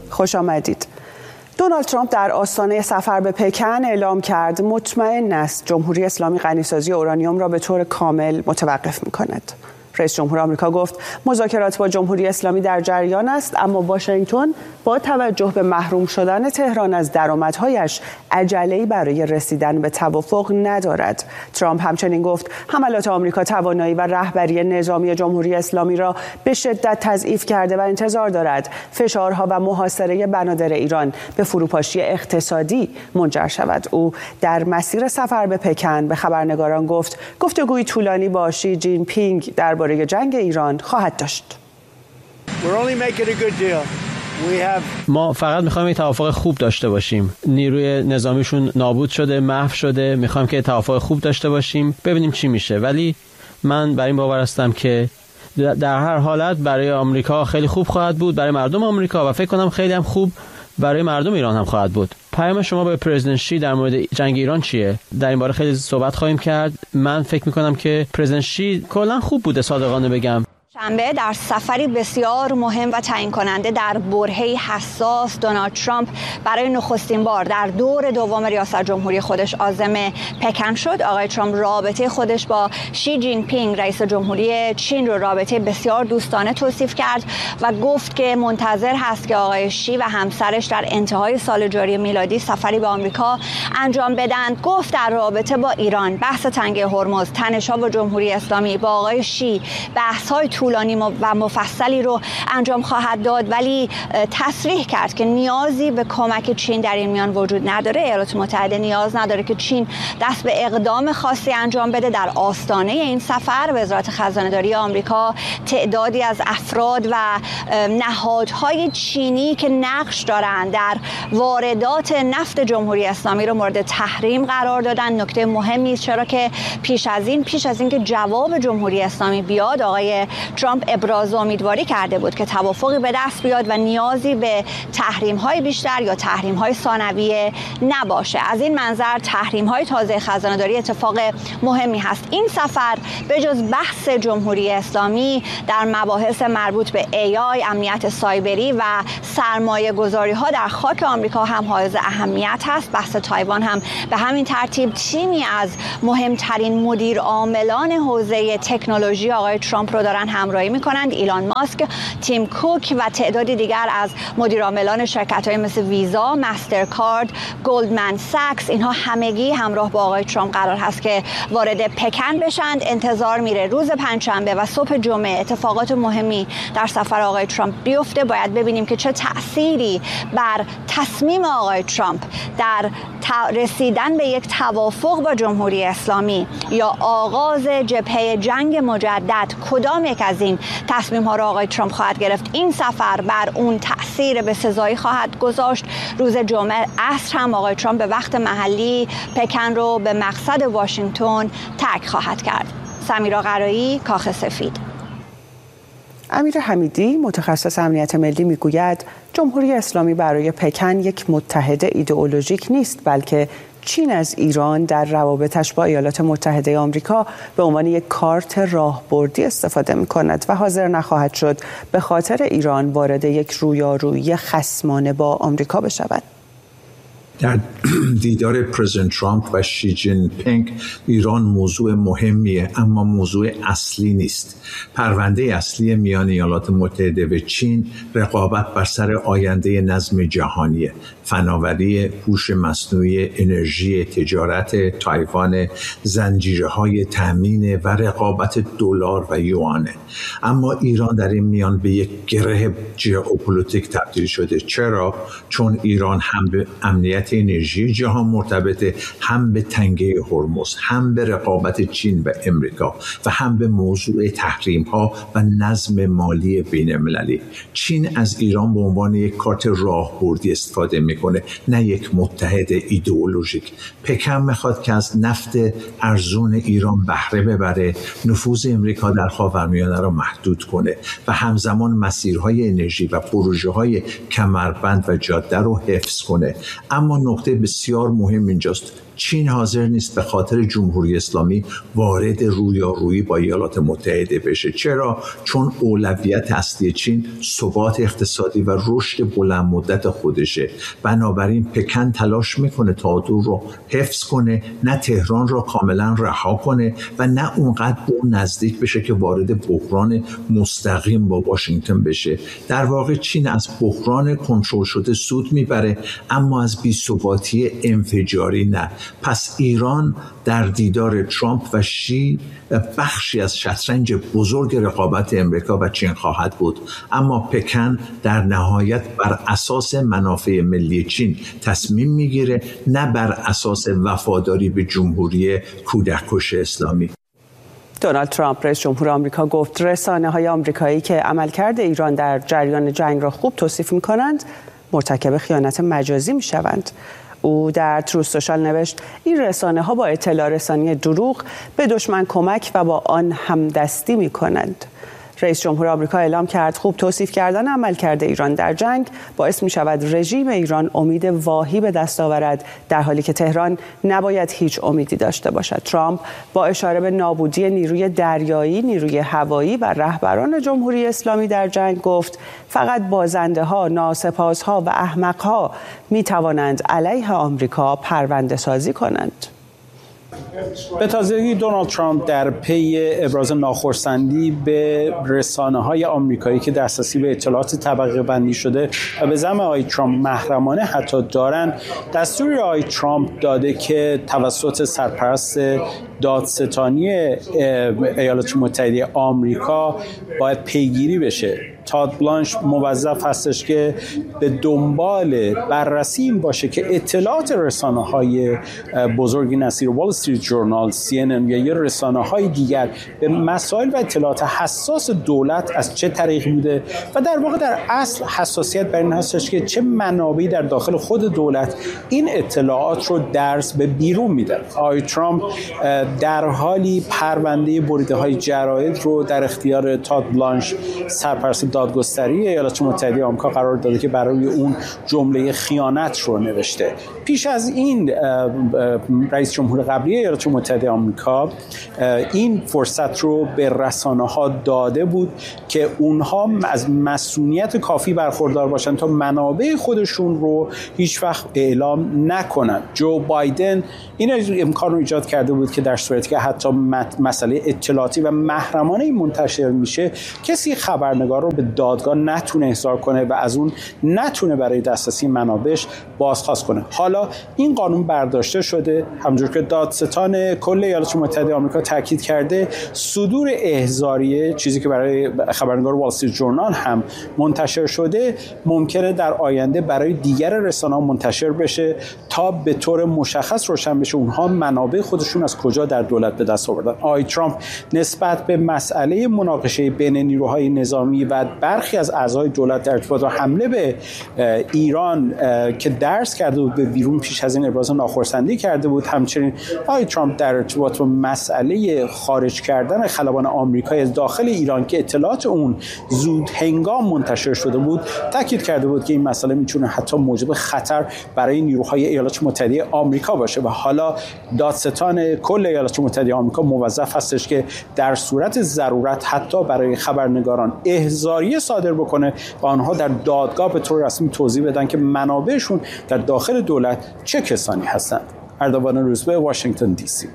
خوش آمدید. دونالد ترامپ در آستانه سفر به پکن اعلام کرد مطمئن است جمهوری اسلامی غنیسازی اورانیوم را به طور کامل متوقف می‌کند. رئیس جمهور آمریکا گفت مذاکرات با جمهوری اسلامی در جریان است، اما واشنگتن با توجه به محروم شدن تهران از درآمدهایش عجله‌ای برای رسیدن به توافق ندارد. ترامپ همچنین گفت حملات آمریکا توانایی و رهبری نظامی جمهوری اسلامی را به شدت تضعیف کرده و انتظار دارد فشارها و محاصره بنادر ایران به فروپاشی اقتصادی منجر شود. او در مسیر سفر به پکن به خبرنگاران گفت گفتگوی طولانی با شی جین پینگ درباره جنگ ایران خواهد داشت. ما فقط میخوایم یک توافق خوب داشته باشیم. نیروی نظامیشون نابود شده، محو شده. میخوایم که توافق خوب داشته باشیم، ببینیم چی میشه. ولی من بر این باور هستم که در هر حالت برای آمریکا خیلی خوب خواهد بود، برای مردم آمریکا، و فکر کنم خیلی هم خوب برای مردم ایران هم خواهد بود. پیام شما به پرزیدنت شی در مورد جنگ ایران چیه؟ در این باره خیلی صحبت خواهیم کرد. من فکر میکنم که پرزیدنت شی کلا خوب بوده، صادقانه بگم. شنبه در سفری بسیار مهم و تعیین کننده در برهه‌ای حساس دونالد ترامپ برای نخستین بار در دور دوم ریاست جمهوری خودش عازم پکن شد. آقای ترامپ رابطه خودش با شی جین پینگ رئیس جمهوری چین رو رابطه بسیار دوستانه توصیف کرد و گفت که منتظر هست که آقای شی و همسرش در انتهای سال جاری میلادی سفری به آمریکا انجام بدن. گفت در رابطه با ایران، بحث تنگه هرمز، تنش‌ها با جمهوری اسلامی، با آقای شی بحث‌های طولانی و مفصلی رو انجام خواهد داد، ولی تصریح کرد که نیازی به کمک چین در این میان وجود نداره. ایالات متحده نیاز نداره که چین دست به اقدام خاصی انجام بده. در آستانه این سفر وزارت خزانه‌داری آمریکا تعدادی از افراد و نهادهای چینی که نقش دارند در واردات نفت جمهوری اسلامی رو مورد تحریم قرار دادن. نکته مهمی است، چرا که پیش از این که جواب جمهوری اسلامی بیاد، آقای ترامپ ابراز امیدواری کرده بود که توافقی به دست بیاد و نیازی به تحریم‌های بیشتر یا تحریم‌های ثانویه نباشه. از این منظر تحریم‌های تازه خزانه‌داری اتفاق مهمی هست. این سفر به جز بحث جمهوری اسلامی در مباحث مربوط به AI، امنیت سایبری و سرمایه‌گذاری‌ها در خاک آمریکا هم حائز اهمیت هست. بحث تایوان هم به همین ترتیب. تیمی از مهمترین مدیر عاملان حوزه تکنولوژی آقای ترامپ رو دارن همراهی میکنند. ایلان ماسک، تیم کوک و تعدادی دیگر از مدیرعاملان شرکت‌های مثل ویزا، مسترکارد، گلدمن ساکس، اینها همگی همراه با آقای ترامپ قرار هست که وارد پکن بشند. انتظار میره روز پنجشنبه و صبح جمعه اتفاقات مهمی در سفر آقای ترامپ بیفته. باید ببینیم که چه تأثیری بر تصمیم آقای ترامپ در رسیدن به یک توافق با جمهوری اسلامی یا آغاز جبهه جنگ مجدد کدام یک از این تصمیم‌ها را آقای ترامپ خواهد گرفت. این سفر بر اون تأثیر بسزایی خواهد گذاشت. روز جمعه عصر هم آقای ترامپ به وقت محلی پکن رو به مقصد واشنگتن ترک خواهد کرد. سمیرا قرایی، کاخ سفید. امیر حمیدی متخصص امنیت ملی میگوید جمهوری اسلامی برای پکن یک متحد ایدئولوژیک نیست، بلکه چین از ایران در روابطش با ایالات متحده آمریکا به عنوان یک کارت راهبردی استفاده می‌کند و حاضر نخواهد شد به خاطر ایران وارد یک رویارویی خصمانه با آمریکا بشود. در دیدار پرزیدنت ترامپ و شی جین پینگ ایران موضوع مهمیه، اما موضوع اصلی نیست. پرونده اصلی میان ایالات متحده و چین رقابت بر سر آینده نظم جهانیه. فناوری، هوش مصنوعی، انرژی، تجارت تایوان، زنجیرهای تامین و رقابت دلار و یوانه. اما ایران در این میان به یک گره ژئوپلیتیک تبدیل شده. چرا؟ چون ایران هم به امنیت انرژی جهان مرتبطه، هم به تنگه هرمز، هم به رقابت چین و امریکا و هم به موضوع تحریم‌ها و نظم مالی بین‌المللی. چین از ایران به عنوان یک کارت راهبردی استفاده میکنه، نه یک متحد ایدئولوژیک. پکن میخواد که از نفت ارزون ایران بهره ببره، نفوذ امریکا در خاورمیانه را محدود کنه و همزمان مسیرهای انرژی و پروژه‌های کمربند و جاده رو حفظ کنه. اما نکته بسیار مهم اینجاست، چین حاضر نیست به خاطر جمهوری اسلامی وارد رویارویی با ایالات متحده بشه. چرا؟ چون اولویت اصلی چین ثبات اقتصادی و رشد بلند مدت خودشه. بنابراین پکن تلاش میکنه تا دور رو حفظ کنه، نه تهران را کاملا رها کنه و نه اونقدر به اون نزدیک بشه که وارد بحران مستقیم با واشنگتن بشه. در واقع چین از بحران کنترل شده سود میبره، اما از بی‌ثباتی انفجاری نه. پس ایران در دیدار ترامپ و شی بخشی از شطرنج بزرگ رقابت امریکا و چین خواهد بود، اما پکن در نهایت بر اساس منافع ملی چین تصمیم میگیره، نه بر اساس وفاداری به جمهوری کودککش اسلامی. دونالد ترامپ رئیس جمهور آمریکا گفت رسانه‌های آمریکایی که عملکرد ایران در جریان جنگ را خوب توصیف می‌کنند، مرتکب خیانت مجازی می‌شوند. او در تروث سوشال نوشت این رسانه‌ها با اطلاع رسانی دروغ به دشمن کمک و با آن همدستی می‌کنند. رئیس جمهور آمریکا اعلام کرد خوب توصیف کردن عملکرد ایران در جنگ باعث می شود رژیم ایران امید واهی به دست آورد، در حالی که تهران نباید هیچ امیدی داشته باشد. ترامپ با اشاره به نابودی نیروی دریایی، نیروی هوایی و رهبران جمهوری اسلامی در جنگ گفت فقط بازنده ها، ناسپاس ها و احمق ها می توانند علیه آمریکا پرونده سازی کنند. به تازگی دونالد ترامپ در پی ابراز ناخرسندی به رسانه‌های آمریکایی که دسترسی به اطلاعات طبقه بندی شده و به زعم آقای ترامپ محرمانه حتی دارن، دستوری آقای ترامپ داده که توسط سرپرست دادستانی ایالات متحده آمریکا باید پیگیری بشه. تاد بلانش موظف هستش که به دنبال بررسی این باشه که اطلاعات رسانه‌های بزرگی نظیر وال استریت جورنال، CNN یا یه رسانه‌های دیگر به مسائل و اطلاعات حساس دولت از چه طریقی بوده و در واقع در اصل حساسیت بر این هستش که چه منابعی در داخل خود دولت این اطلاعات رو درس به بیرون میدن. آقای ترامپ در حالی پرونده بریده‌های جراید رو در اختیار تاد بلانش سرپرست دادگستری ایالات متحده آمریکا قرار داده که برای اون جمله خیانت رو نوشته. پیش از این رئیس جمهور قبلی ایالات متحده آمریکا این فرصت رو به رسانه‌ها داده بود که اونها از مسئولیت کافی برخوردار باشن تا منابع خودشون رو هیچ وقت اعلام نکنن. جو بایدن این امکان رو ایجاد کرده بود که در صورتی که حتی مسئله اطلاعاتی و محرمانه منتشر میشه، کسی خبرنگار رو به دادگاه نتونه احضار کنه و از اون نتونه برای دسترسی منابعش بازخواست کنه. حالا این قانون برداشته شده، همونجور که دادستان کل ایالات متحده آمریکا تاکید کرده، صدور احضاریه، چیزی که برای خبرنگار وال استریت جورنال هم منتشر شده، ممکنه در آینده برای دیگر رسانه‌ها منتشر بشه تا به طور مشخص روشن بشه اونها منابع خودشون از کجا در دولت به دست آوردن. آقای ترامپ نسبت به مسئله مناقشه بین نیروهای نظامی و برخی از اعضای دولت در ارتباط با حمله به ایران که درس کرده بود به بیرون، پیش از این ابراز ناخرسندی کرده بود. همچنین آقای ترامپ در ارتباط با مسئله خارج کردن خلبان آمریکایی از داخل ایران که اطلاعات اون زود هنگام منتشر شده بود، تاکید کرده بود که این مسئله میتونه حتی موجب خطر برای نیروهای ایالات متحده آمریکا باشه و حالا دادستان کل ایالات متحده آمریکا موظف هستش که در صورت ضرورت حتی برای خبرنگاران احضاریه صادر بکنه و آنها در دادگاه به طور رسمی توضیح بدن که منابعشون در داخل دولت چه کسانی هستند. اردوان روزبه، واشنگتن دی سی.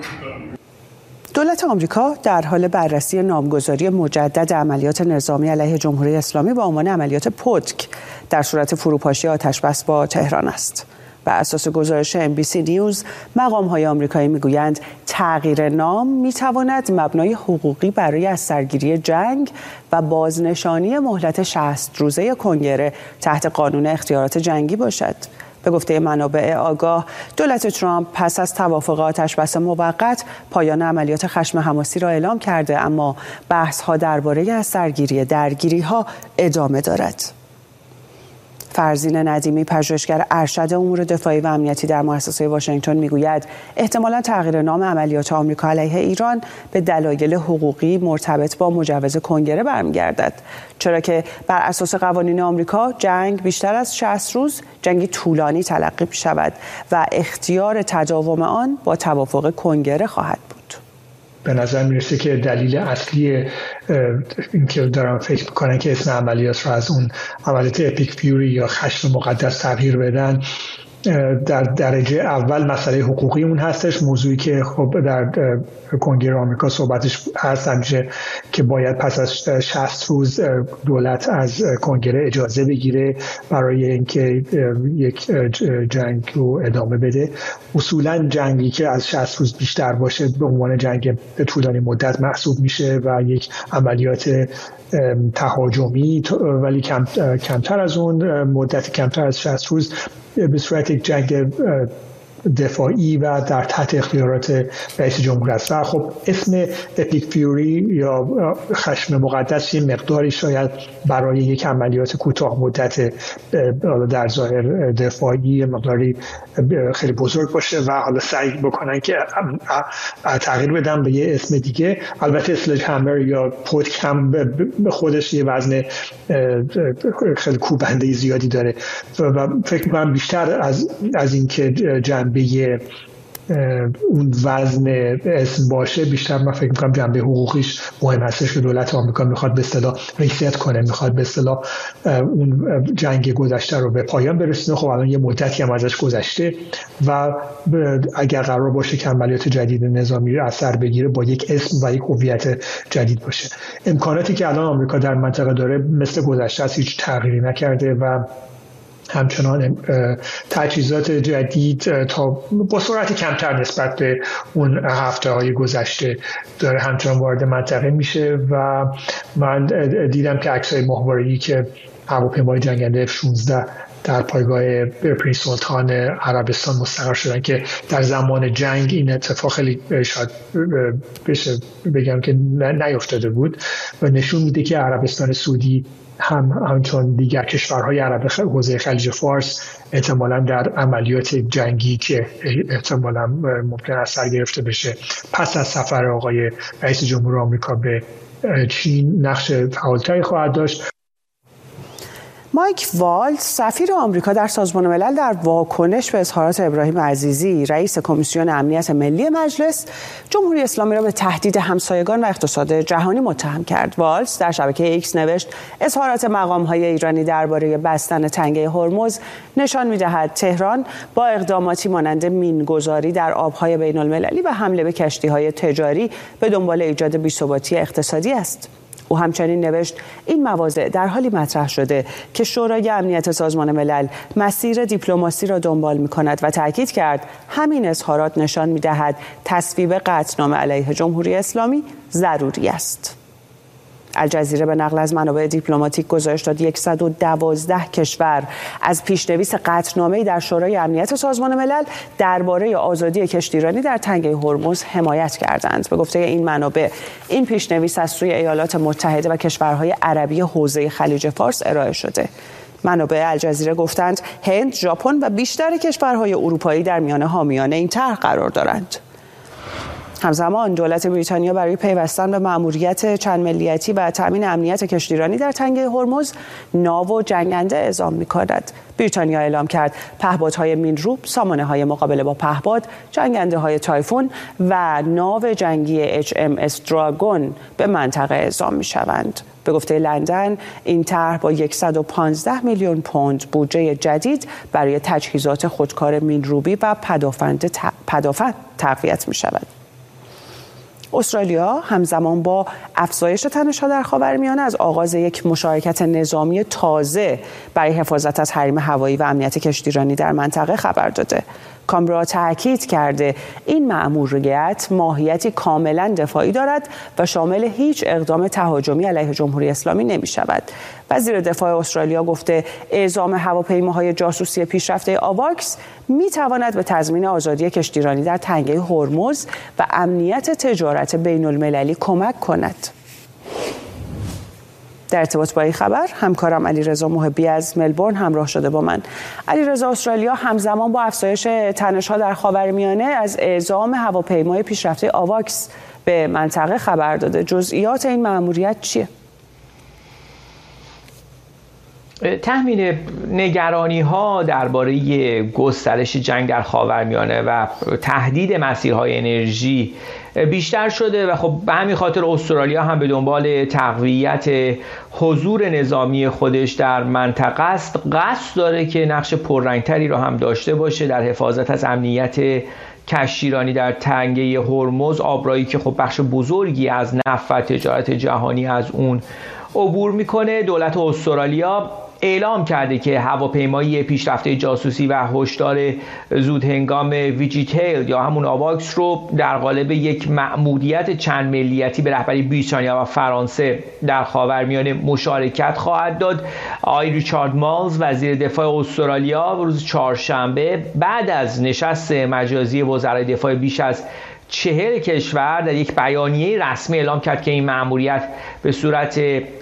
دولت آمریکا در حال بررسی نامگذاری مجدد عملیات نظامی علیه جمهوری اسلامی با عنوان عملیات پتک در صورت فروپاشی آتش‌بس با تهران است. بر اساس گزارش NBC نیوز، مقام‌های آمریکایی می‌گویند تغییر نام می‌تواند مبنای حقوقی برای از سرگیری جنگ و بازنشانی مهلت 60 روزه کنگره تحت قانون اختیارات جنگی باشد. به گفته منابع آگاه، دولت ترامپ پس از توافق آتش‌بس موقت پایان عملیات خشم حماسی را اعلام کرده، اما بحث‌ها درباره از سرگیری درگیری‌ها ادامه دارد. فرزین ندیمی، پژوهشگر ارشد امور دفاعی و امنیتی در مؤسسه واشنگتن، میگوید احتمالاً تغییر نام عملیات آمریکا علیه ایران به دلایل حقوقی مرتبط با مجوز کنگره برمیگردد، چرا که بر اساس قوانین آمریکا جنگ بیشتر از 60 روز جنگی طولانی تلقی می‌شود و اختیار تداوم آن با توافق کنگره خواهد بود. به نظر میرسه که دلیل اصلی این که دارن فکر میکنن که اسم عملیات رو از اون عملیات اپیک فیوری یا خشم مقدس تغییر بدن، در درجه اول مسئله حقوقی اون هستش، موضوعی که خب در کنگره آمریکا صحبتش هست همیشه که باید پس از 60 روز دولت از کنگره اجازه بگیره برای اینکه یک جنگ رو ادامه بده. اصولا جنگی که از 60 روز بیشتر باشه به عنوان جنگ طولانی مدت محسوب میشه و یک عملیات تهاجمی، ولی کمتر از اون مدت کمتر از 60 روز به صورت یک جنگ دفاعی و در تحت اختیارات رئیس جمهور است. و خب اسم اپیک فیوری یا خشم مقدس یه مقداری شاید برای یک عملیات کوتاه مدت در ظاهر دفاعی مقداری خیلی بزرگ باشه و حالا سعی بکنن که تغییر بدن به یه اسم دیگه. البته سلج همر یا پودکم به خودش یه وزن خیلی کوبنده زیادی داره و فکر می‌کنم بیشتر از این که جنبه اون وزن اسم باشه، بیشتر من فکر می‌کنم جنبه حقوقیش مهم هستش که دولت آمریکا میخواد به اصطلاح ریست کنه، میخواد به اصطلاح اون جنگ گذشته رو به پایان برسونه. خب الان یه مدتی هم ازش گذشته و اگر قرار باشه که عملیات جدید نظامی اثر بگیره با یک اسم و یک هویت جدید باشه. امکاناتی که الان آمریکا در منطقه داره مثل گذشته از هیچ تغییری نکرده و همچنان تجهیزات جدید تا با سرعت کمتر نسبت به اون هفته‌های گذشته داره همچنان وارد منطقه میشه و من دیدم که عکس‌های ماهواره‌ای که هواپیمای جنگنده F-16 در پایگاه پرنس سلطان عربستان مستقر شدن که در زمان جنگ این اتفاق خیلی شاید بشه بگم که نیفتاده بود و نشون میده که عربستان سعودی همچون دیگر کشورهای عرب حوزه خلیج فارس احتمالاً در عملیات جنگی که احتمالاً ممکن است سر گرفته بشه پس از سفر آقای رئیس جمهور آمریکا به چین نقش فعالتری خواهد داشت. مایک والتز، سفیر آمریکا در سازمان ملل، در واکنش به اظهارات ابراهیم عزیزی، رئیس کمیسیون امنیت ملی مجلس، جمهوری اسلامی را به تهدید همسایگان و اقتصاد جهانی متهم کرد. والتز در شبکه ایکس نوشت اظهارات مقام‌های ایرانی درباره بستن تنگه هرمز نشان می‌دهد تهران با اقداماتی مانند مین‌گذاری در آب‌های بین‌المللی و حمله به کشتی‌های تجاری به دنبال ایجاد بی‌ثباتی اقتصادی است. او همچنین نوشت این مواضع در حالی مطرح شده که شورای امنیت سازمان ملل مسیر دیپلماسی را دنبال می‌کند و تاکید کرد همین اظهارات نشان می‌دهد تصویب قطعنامه علیه جمهوری اسلامی ضروری است. الجزیره به نقل از منابع دیپلماتیک گزارش داد 112 کشور از پیشنویس قطعنامه‌ای در شورای امنیت سازمان ملل درباره آزادی کشتیرانی در تنگه هرمز حمایت کردند. به گفته این منابع این پیشنویس از سوی ایالات متحده و کشورهای عربی حوزه خلیج فارس ارائه شده. منابع الجزیره گفتند هند، ژاپن و بیشتر کشورهای اروپایی در میان حامیان این طرح قرار دارند. همزمان دولت بریتانیا برای پیوستن به مأموریت چند ملیتی و تأمین امنیت کشتیرانی در تنگه هرمز ناو و جنگنده اعزام می‌کند. بریتانیا اعلام کرد پهپادهای مینروب، سامانه‌های مقابله با پهپاد، جنگنده‌های تایفون و ناو جنگی HMS دراگون به منطقه اعزام می‌شوند. به گفته لندن این طرح با 115 میلیون پوند بودجه جدید برای تجهیزات خودکار مینروبی و پدافند تقویت می‌شود. استرالیا همزمان با افزایش تنش‌ها در خاورمیانه از آغاز یک مشارکت نظامی تازه برای حفاظت از حریم هوایی و امنیت کشتیرانی در منطقه خبر داده. کامبرا تاکید کرده این مأموریت ماهیتی کاملا دفاعی دارد و شامل هیچ اقدام تهاجمی علیه جمهوری اسلامی نمی شود. وزیر دفاع استرالیا گفته اعزام هواپیماهای جاسوسی پیشرفته آواکس می تواند به تضمین آزادی کشتیرانی در تنگه هرمز و امنیت تجارت بین المللی کمک کند. در ارتباط با این خبر همکارم علیرضا محبی از ملبورن همراه شده با من. علیرضا، استرالیا همزمان با افزایش تنش‌ها در خاورمیانه از اعزام هواپیمای پیشرفته آواکس به منطقه خبر داده. جزئیات این مأموریت چیه؟ تحمیل نگرانی‌ها درباره گسترش جنگ در خاورمیانه و تهدید مسیرهای انرژی بیشتر شده و خب به همین خاطر استرالیا هم به دنبال تقویت حضور نظامی خودش در منطقه است. قصد داره که نقش پررنگتری را هم داشته باشه در حفاظت از امنیت کشتیرانی در تنگه هرمز، آبراهی که خب بخش بزرگی از نفت و تجارت جهانی از اون عبور میکنه. دولت استرالیا اعلام کرده که هواپیمایی پیشرفته جاسوسی و هشدار زودهنگام ویجیتیل یا همون آواکس رو در قالب یک مأموریت چند ملیتی به رهبری بریتانیا و فرانسه در خاورمیانه مشارکت خواهد داد. آقای ریچارد مالز وزیر دفاع استرالیا روز چهارشنبه بعد از نشست مجازی وزرای دفاع بیش از 40 کشور در یک بیانیه رسمی اعلام کرد که این مأموریت به صورت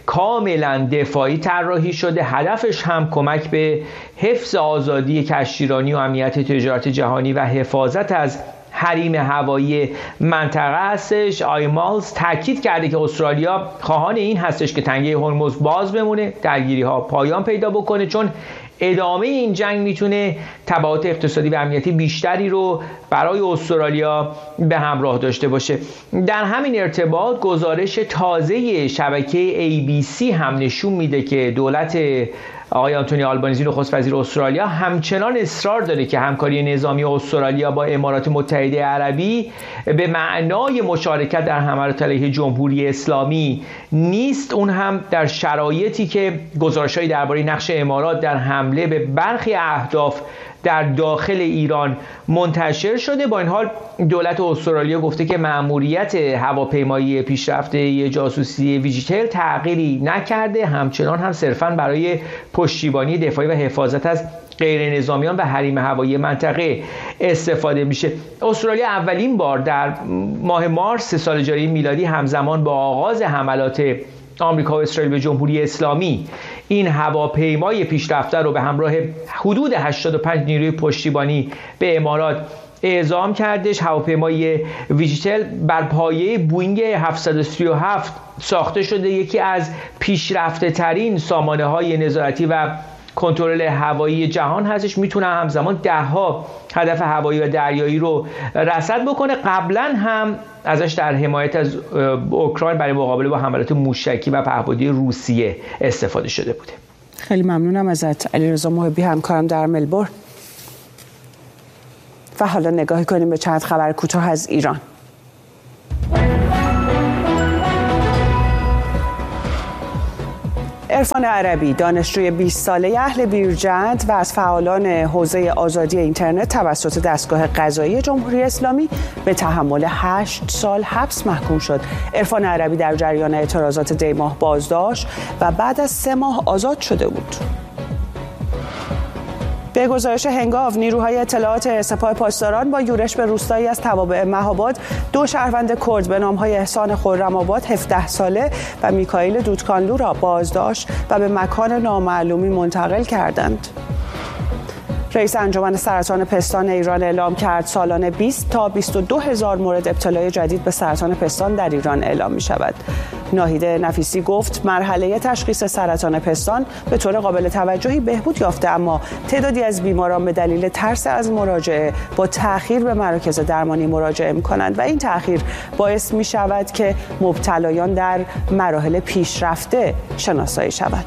کاملا دفاعی طراحی شده. هدفش هم کمک به حفظ آزادی کشتیرانی و امنیت تجارت جهانی و حفاظت از حریم هوایی منطقه هستش. آقای مالز تاکید کرده که استرالیا خواهان این هستش که تنگه هرمز باز بمونه، درگیری ها پایان پیدا بکنه، چون ادامه این جنگ میتونه تبعات اقتصادی و امنیتی بیشتری رو برای استرالیا به همراه داشته باشه. در همین ارتباط گزارش تازه شبکه ABC هم نشون میده که دولت آقای آنتونی آلبانیزی نخست وزیر استرالیا همچنان اصرار داره که همکاری نظامی استرالیا با امارات متحده عربی به معنای مشارکت در حملات علیه جمهوری اسلامی نیست، اون هم در شرایطی که گزارش‌های درباره نقش امارات در حمله به برخی اهداف در داخل ایران منتشر شده. با این حال دولت استرالیا گفته که مأموریت هواپیمایی پیشرفته جاسوسی ویجیتیل تغییری نکرده، همچنان هم صرفاً برای پشتیبانی دفاعی و حفاظت از غیر نظامیان و حریم هوایی منطقه استفاده میشه. استرالیا اولین بار در ماه مارس سال جاری میلادی همزمان با آغاز حملات آمریکا و اسرائیل به جمهوری اسلامی این هواپیمای پیشرفته رو به همراه حدود 85 نیروی پشتیبانی به امارات اعزام کردش. هواپیمای ویجیتل بر پایه بوینگ 737 ساخته شده، یکی از پیشرفته ترین سامانه های نظارتی و کنترل هوایی جهان هستش. میتونه همزمان 10 هدف هوایی و دریایی رو رصد بکنه. قبلا هم ازش در حمایت از اوکراین برای مقابله با حملات موشکی و پهپادی روسیه استفاده شده بوده. خیلی ممنونم ازت علیرضا محبی، همکارم در ملبورن. و حالا نگاهی کنیم به چند خبر کوتاه از ایران. عرفان عربی، دانشجوی 20 ساله اهل بیرجند و از فعالان حوزه آزادی اینترنت توسط دستگاه قضایی جمهوری اسلامی به تحمل 8 سال حبس محکوم شد. عرفان عربی در جریان اعتراضات دیماه بازداشت و بعد از 3 ماه آزاد شده بود. به گزارش هنگاو، نیروهای اطلاعات سپاه پاسداران با یورش به روستایی از توابع مهاباد 2 شهروند کرد به نام‌های احسان خرم‌آباد 17 ساله و میکائیل دودکانلو را بازداشت و به مکان نامعلومی منتقل کردند. رئیس انجمن سرطان پستان ایران اعلام کرد سالانه 20 تا 22 هزار مورد ابتلای جدید به سرطان پستان در ایران اعلام می شود. ناهیده نفیسی گفت مرحله تشخیص سرطان پستان به طور قابل توجهی بهبود یافته، اما تعدادی از بیماران به دلیل ترس از مراجعه با تأخیر به مراکز درمانی مراجعه می کنند و این تأخیر باعث می شود که مبتلایان در مراحل پیشرفته شناسایی شوند.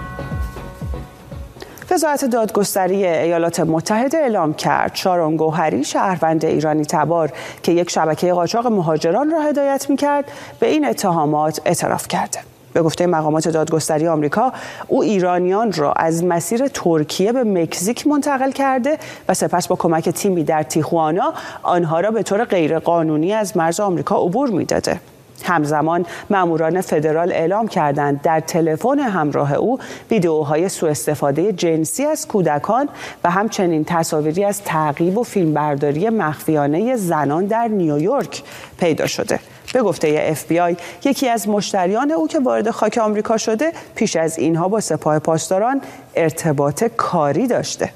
وزارت دادگستری ایالات متحده اعلام کرد شارون گوهری، شهروند ایرانی تبار که یک شبکه قاچاق مهاجران را هدایت می‌کرد، به این اتهامات اعتراف کرده. به گفته مقامات دادگستری آمریکا، او ایرانیان را از مسیر ترکیه به مکزیک منتقل کرده و سپس با کمک تیمی در تیخوانا آنها را به طور غیرقانونی از مرز آمریکا عبور می‌داده. همزمان ماموران فدرال اعلام کردند در تلفن همراه او ویدئوهای سوء استفاده جنسی از کودکان و همچنین تصاویری از تعقیب و فیلمبرداری مخفیانه زنان در نیویورک پیدا شده. به گفته FBI یکی از مشتریان او که وارد خاک آمریکا شده پیش از اینها با سپاه پاسداران ارتباط کاری داشته.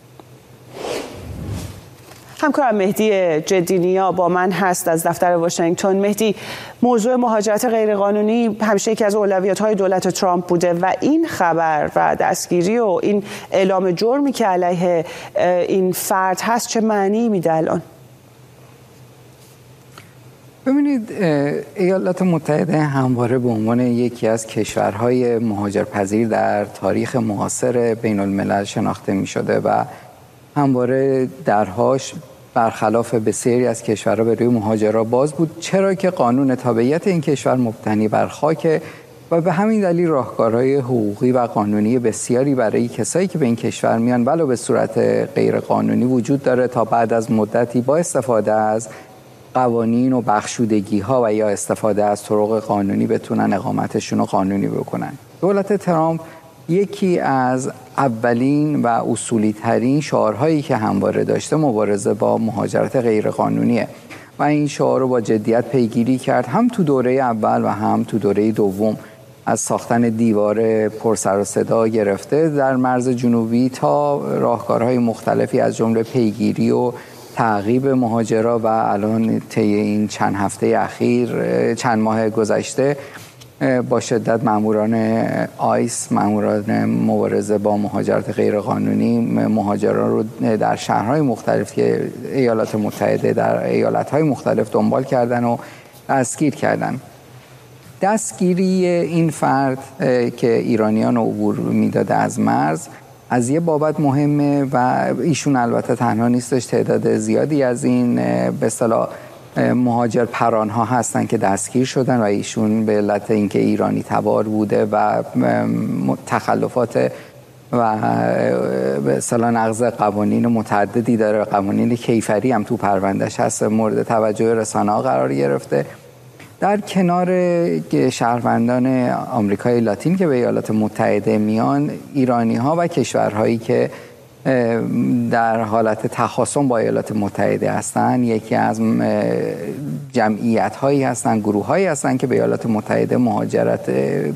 همکارم مهدی جدینیا با من هست از دفتر واشنگتن. مهدی، موضوع مهاجرت غیرقانونی همیشه یکی از اولویت‌های دولت ترامپ بوده و این خبر و دستگیری و این اعلام جرمی که علیه این فرد هست چه معنی میده الان؟ ببینید، ایالات متحده همواره به عنوان یکی از کشورهای مهاجرپذیر در تاریخ معاصر بین الملل شناخته می شده و همواره درهاش برخلاف بسیاری از کشورها به روی مهاجرا باز بود، چرا که قانون تابعیت این کشور مبتنی بر خاک و به همین دلیل راهکارهای حقوقی و قانونی بسیاری برای کسایی که به این کشور میان ولو به صورت غیر قانونی وجود داره تا بعد از مدتی با استفاده از قوانین و بخشودگی ها و یا استفاده از طرق قانونی بتونن اقامتشون رو قانونی بکنن. دولت ترامپ یکی از اولین و اصولی ترین شعارهایی که همواره داشته مبارزه با مهاجرت غیرقانونیه و این شعار رو با جدیت پیگیری کرد، هم تو دوره اول و هم تو دوره دوم، از ساختن دیوار پرسر و صدا گرفته در مرز جنوبی تا راهکارهای مختلفی از جمله پیگیری و تعقیب مهاجرا و الان طی این چند هفته اخیر، چند ماه گذشته با شدت ماموران آیس، ماموران مبارزه با مهاجرت غیرقانونی، مهاجران رو در شهرهای مختلف که ایالات متحده در ایالتهای مختلف دنبال کردن و دستگیر کردن. دستگیری این فرد که ایرانیان رو عبور میداده از مرز از یه بابت مهمه و ایشون البته تنها نیستش، تعداد زیادی از این به اصطلاح مهاجر پرانها هستن که دستگیر شدن و ایشون به علت اینکه ایرانی تبار بوده و تخلفات و به اصطلاح نقض قوانین متعددی داره، قوانین کیفری هم تو پروندهش هست، مورد توجه رسانه‌ها قرار گرفته. در کنار شهروندان آمریکای لاتین که به ایالات متحده میان، ایرانی‌ها و کشورهایی که در حالت تخاصم با ایالات متحده هستند، یکی از جمعیت‌هایی هستند، گروه‌هایی هستند که به ایالات متحده مهاجرت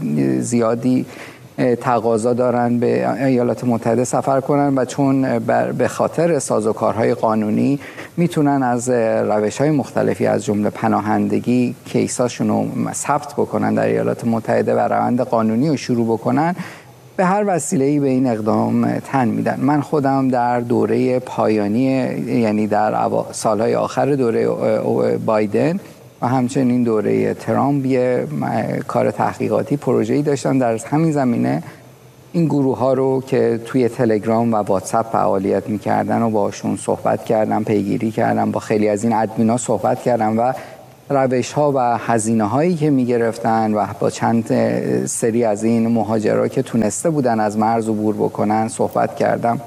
زیادی تقاضا دارن به ایالات متحده سفر کنن و چون به خاطر سازوکارهای قانونی میتونن از روش‌های مختلفی از جمله پناهندگی کیساشون رو ثبت بکنن در ایالات متحده و روند قانونی رو شروع بکنن، به هر وسیله‌ای به این اقدام تن میدن. من خودم در دوره پایانی، یعنی در سالهای آخر دوره بایدن و همچنین دوره ترامپ یه کار تحقیقاتی پروژه‌ای داشتم در همین زمینه. این گروه ها رو که توی تلگرام و واتساپ فعالیت میکردن و باشون صحبت کردم، پیگیری کردم، با خیلی از این ادمینا صحبت کردم و روش ها و هزینه هایی که میگرفتن و با چند سری از این مهاجرا که تونسته بودن از مرز عبور بکنن صحبت کردم.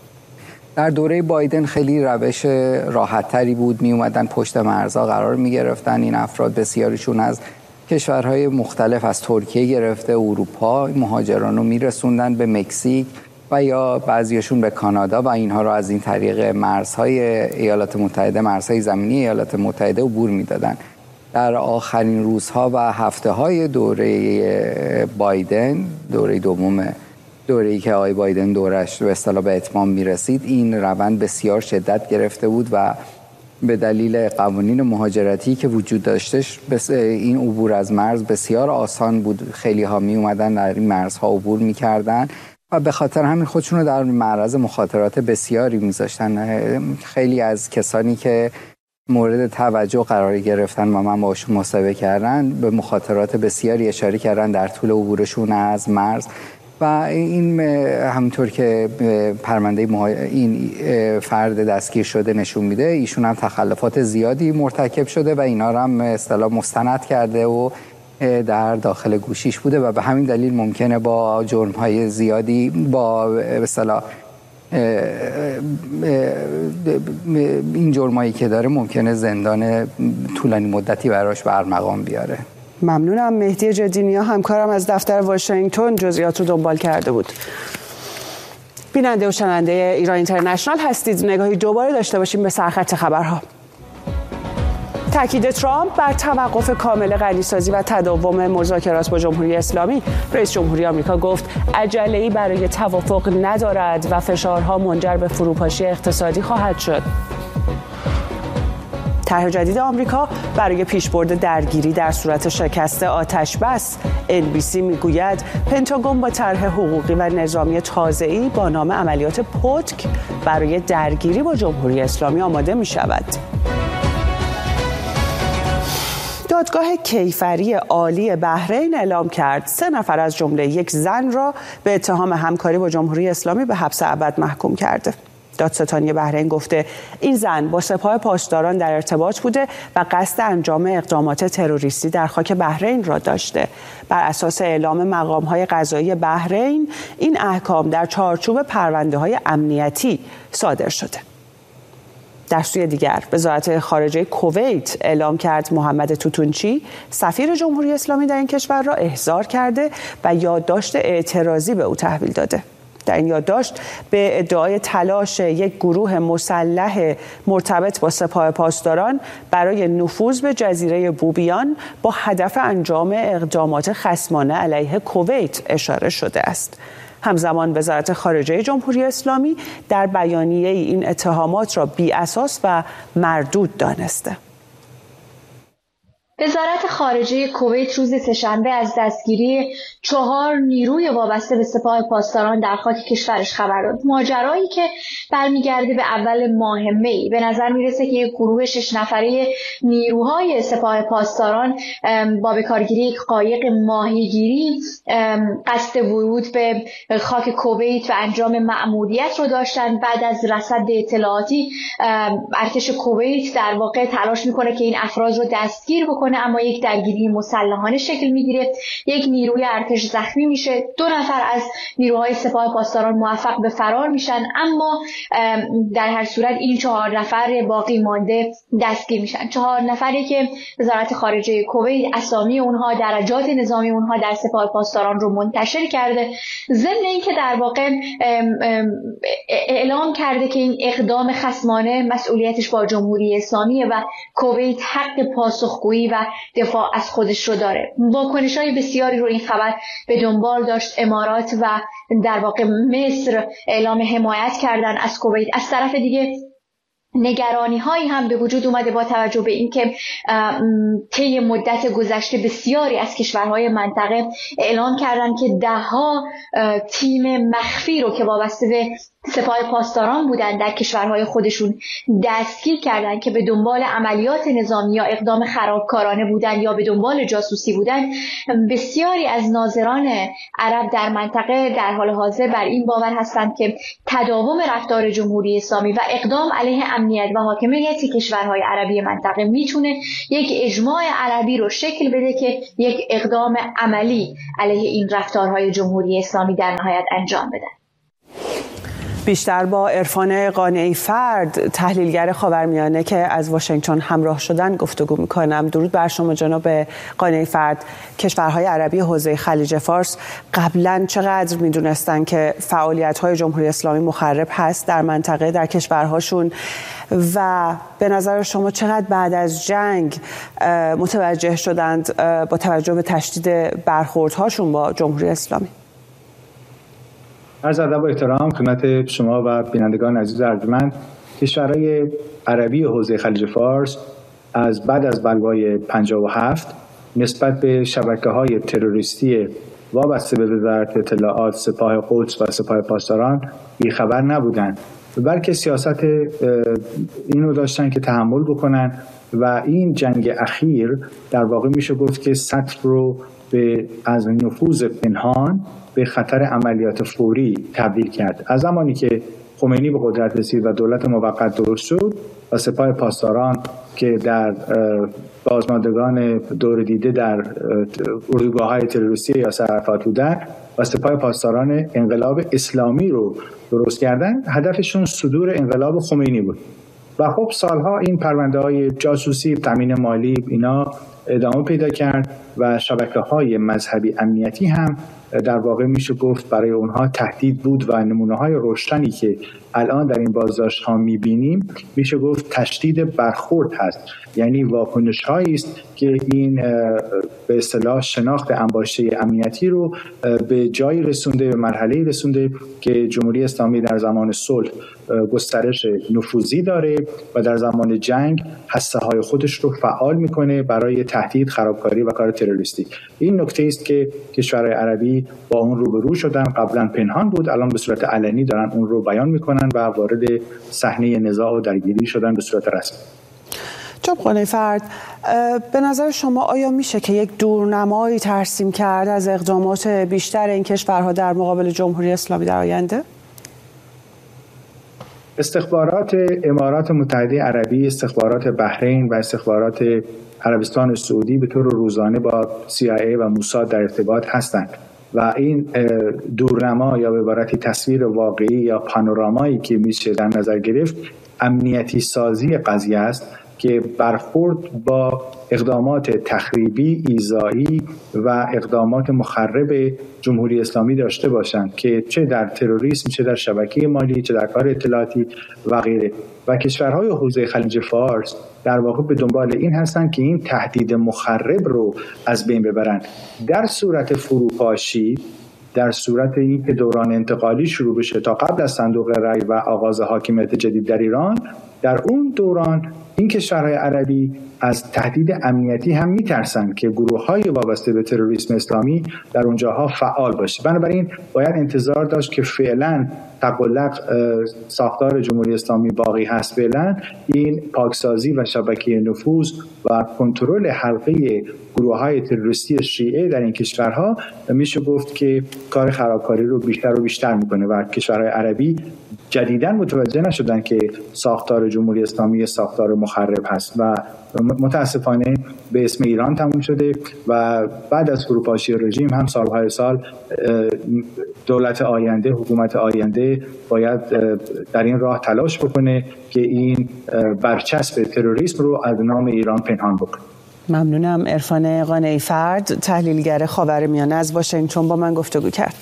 در دوره بایدن خیلی روش راحت تری بود، می اومدن پشت مرزها قرار می گرفتن این افراد، بسیاریشون از کشورهای مختلف از ترکیه گرفته اروپا مهاجران رو می رسوندن به مکزیک و یا بعضیشون به کانادا و اینها رو از این طریق مرزهای ایالات متحده، مرزهای زمینی ایالات متحده عبور می دادن. در آخرین روزها و هفته‌های دوره بایدن، دوره دوم، دوره‌ای که آقای بایدن دورش به اصطلاح به اتمام میرسید، این روند بسیار شدت گرفته بود و به دلیل قوانین مهاجرتی که وجود داشتش این عبور از مرز بسیار آسان بود. خیلی ها می اومدن در این مرزها عبور میکردن و به خاطر همین خودشون رو در معرض مخاطرات بسیاری میذاشتن. خیلی از کسانی که مورد توجه قرار گرفتن و من باشون مصاحبه کردن به مخاطرات بسیاری اشاره کردن در طول عبورشون از مرز و این همونطور که پرونده این فرد دستگیر شده نشون میده، ایشون هم تخلفات زیادی مرتکب شده و اینا رو هم اصطلاح مستند کرده و در داخل گوشیش بوده و به همین دلیل ممکنه با جرم‌های زیادی، با اصطلاح این جرمایی که داره ممکنه زندان طولانی مدتی براش برمقام بیاره. ممنونم. مهدی جدینیا همکارم از دفتر واشنگتن جزئیات رو دنبال کرده بود. بیننده و شنونده ایران اینترنشنال هستید. نگاهی دوباره داشته باشیم به سرخط خبرها. تاکید ترامپ بر توقف کامل غنیسازی و تداوم مذاکرات با جمهوری اسلامی. رئیس جمهوری آمریکا گفت عجله‌ای برای توافق ندارد و فشارها منجر به فروپاشی اقتصادی خواهد شد. طرح جدید آمریکا برای پیشبرد درگیری در صورت شکست آتش‌بس. NBC میگوید پنتاگون با طرح حقوقی و نظامی تازه‌ای با نام عملیات پتک برای درگیری با جمهوری اسلامی آماده می‌شود. دادگاه کیفری عالی بحرین اعلام کرد 3 نفر از جمله یک زن را به اتهام همکاری با جمهوری اسلامی به حبس ابد محکوم کرده. دادستانی بحرین گفته این زن با سپاه پاسداران در ارتباط بوده و قصد انجام اقدامات تروریستی در خاک بحرین را داشته. بر اساس اعلام مقام‌های قضایی بحرین این احکام در چارچوب پرونده‌های امنیتی صادر شده. در سوی دیگر وزارت خارجه کویت اعلام کرد محمد توتونچی سفیر جمهوری اسلامی در این کشور را احضار کرده و یادداشت اعتراضی به او تحویل داده. در این یادداشت به ادعای تلاش یک گروه مسلح مرتبط با سپاه پاسداران برای نفوذ به جزیره بوبیان با هدف انجام اقدامات خصمانه علیه کویت اشاره شده است. همزمان وزارت خارجه جمهوری اسلامی در بیانیه این اتهامات را بی‌اساس و مردود دانسته. وزارت خارجه کویت روز سه‌شنبه از دستگیری 4 نیروی وابسته به سپاه پاسداران در خاک کشورش خبر داد. ماجرایی که برمیگرده به اول ماه می. به نظر میرسه که یک گروه 6 نفره نیروهای سپاه پاسداران با بکارگیری یک قایق ماهیگیری قصد ورود به خاک کویت و انجام مأموریت رو داشتن. بعد از رصد اطلاعاتی ارتش کویت در واقع تلاش میکنه که این افراد رو دستگیر بکنه، اما یک درگیری مسلحانه شکل میگیره. یک نیروی ارتش زخمی میشه. 2 نفر از نیروهای سپاه پاسداران موفق به فرار میشن، اما در هر صورت این 4 نفر باقی مانده دستگیر میشن. 4 نفری که وزارت خارجه کویت اسامی اونها، درجات نظامی اونها در سپاه پاسداران رو منتشر کرده، ضمن اینکه در واقع اعلام کرده که این اقدام خصمانه مسئولیتش با جمهوری اسلامی و کویت حق پاسخگویی و دفاع از خودش رو داره. واکنش‌های بسیاری رو این خبر به دنبال داشت. امارات و در واقع مصر اعلام حمایت کردن از کویت. از طرف دیگه نگرانی هایی هم به وجود اومده با توجه به اینکه طی مدت گذشته بسیاری از کشورهای منطقه اعلام کردن که 10 تیم مخفی رو که وابسته به سپاه پاسداران بودن در کشورهای خودشون دستگیر کردن که به دنبال عملیات نظامی یا اقدام خرابکارانه بودن یا به دنبال جاسوسی بودن. بسیاری از ناظران عرب در منطقه در حال حاضر بر این باور هستند که تداوم رفتار جمهوری اسلامی و اقدام علیه امنیت و حاکمیت کشورهای عربی منطقه میتونه یک اجماع عربی رو شکل بده که یک اقدام عملی علیه این رفتارهای جمهوری اسلامی در نهایت انجام بدن. بیشتر با عرفان قانعی فرد، تحلیلگر خاورمیانه که از واشنگتن همراه شدن گفتگو میکنم. درود بر شما جناب قانعی فرد. کشورهای عربی حوزه خلیج فارس قبلا چقدر میدونستن که فعالیت‌های جمهوری اسلامی مخرب هست در منطقه، در کشورهاشون، و به نظر شما چقدر بعد از جنگ متوجه شدند با توجه به تشدید برخوردهاشون با جمهوری اسلامی؟ عرض ادب و احترام خدمت شما و بینندگان عزیز ارجمند. کشورهای عربی حوزه خلیج فارس از بعد از بلوای 57 نسبت به شبکه‌های تروریستی وابسته به وزارت اطلاعات، سپاه قدس و سپاه پاسداران بیخبر نبودند، بلکه سیاست اینو داشتن که تحمل بکنن و این جنگ اخیر در واقع میشه گفت که سطح رو از نفوذ پنهان به خطر عملیات فوری تبدیل کرد. از زمانی که خمینی به قدرت رسید و دولت موقت درست شد و سپاه پاسداران که در بازماندگان دور دیده در اردوگاه‌های تروریستی یاسر عرفات بودن و سپاه پاسداران انقلاب اسلامی رو درست کردن، هدفشون صدور انقلاب خمینی بود. و خب سالها این پرونده‌های جاسوسی، تامین مالی، اینا ادامه پیدا کرد و شبکه‌های مذهبی امنیتی هم در واقع میشه گفت برای اونها تهدید بود و نمونه‌های روشنی که الان در این بازداشت‌ها می‌بینیم میشه گفت تشدید برخورد هست، یعنی واکنش‌هایی است که این به اصطلاح شناخت انباشته امنیتی رو به جایی رسونده، به مرحله‌ای رسونده که جمهوری اسلامی در زمان صلح گسترش نفوذی داره و در زمان جنگ هسته‌های خودش رو فعال میکنه برای تهدید، خرابکاری و کار تروریستی. این نکته است که کشورهای عربی با اون روبرو شدن، قبلا پنهان بود، الان به صورت علنی دارن اون رو بیان میکنن و وارد صحنه نزاع و درگیری شدن به صورت رسمی. جناب قنیفرد، به نظر شما آیا میشه که یک دورنمایی ترسیم کرد از اقدامات بیشتر این کشورها در مقابل جمهوری اسلامی در آینده؟ استخبارات امارات متحده عربی، استخبارات بحرین و استخبارات عربستان سعودی به طور روزانه با CIA و موساد در ارتباط هستند و این دورنما یا به عبارتی تصویر واقعی یا پانورامایی که میشه در نظر گرفت امنیتی سازی قضیه است که برخورد با اقدامات تخریبی، ایذایی و اقدامات مخرب جمهوری اسلامی داشته باشند که چه در تروریسم، چه در شبکه مالی، چه در کار اطلاعاتی و غیره. و کشورهای حوزه خلیج فارس در واقع به دنبال این هستند که این تهدید مخرب رو از بین ببرند. در صورت فروپاشی، در صورت اینکه دوران انتقالی شروع بشه تا قبل از صندوق رأی و آغاز حاکمیت جدید در ایران، در اون دوران این کشورهای عربی از تهدید امنیتی هم میترسن که گروه‌های وابسته به تروریسم اسلامی در اونجاها فعال باشه. بنابراین باید انتظار داشت که فعلا تقلق ساختار جمهوری اسلامی باقی هست، فعلا این پاکسازی و شبکه نفوذ و کنترل حلقه گروه‌های تروریستی شیعه در این کشورها میشه گفت که کار خرابکاری رو بیشتر و بیشتر میکنه و کشورهای عربی جدیداً متوجه نشدن که ساختار جمهوری اسلامی ساختار مخرب هست و متاسفانه به اسم ایران تموم شده و بعد از فروپاشی رژیم هم سالهای سال دولت آینده، حکومت آینده باید در این راه تلاش بکنه که این برچسب تروریسم رو از نام ایران پنهان بکنه. ممنونم. عرفان قانعی‌فرد، تحلیلگر خاورمیانه از واشنگتن با من گفتگو کرد.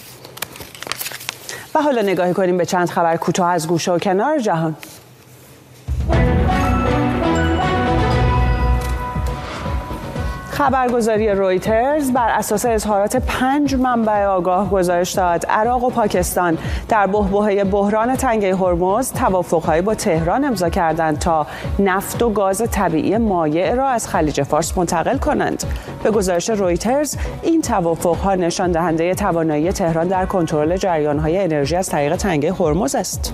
و حالا نگاهی کنیم به چند خبر کوتاه از گوشه و کنار جهان. خبرگزاری رویترز بر اساس اظهارات 5 منبع آگاه گزارش داد عراق و پاکستان در بحبوحه بحران تنگه هرمز توافق‌هایی با تهران امضا کردند تا نفت و گاز طبیعی مایع را از خلیج فارس منتقل کنند. به گزارش رویترز این توافق‌ها نشان دهنده توانایی تهران در کنترل جریان‌های انرژی از طریق تنگه هرمز است.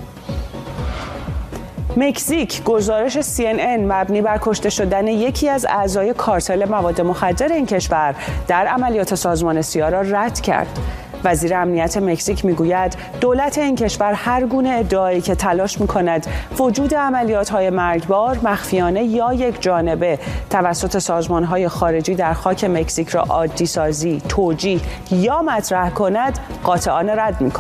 مکزیک گزارش CNN مبنی بر کشته شدن یکی از اعضای کارتل مواد مخدر این کشور در عملیات سازمان سیا را رد کرد. وزیر امنیت مکزیک میگوید دولت این کشور هر گونه ادعایی که تلاش میکند وجود عملیات‌های مرگبار مخفیانه یا یک جانبه توسط سازمان‌های خارجی در خاک مکزیک را عادی سازی، توجیه یا مطرح کند قاطعانه رد می‌کند.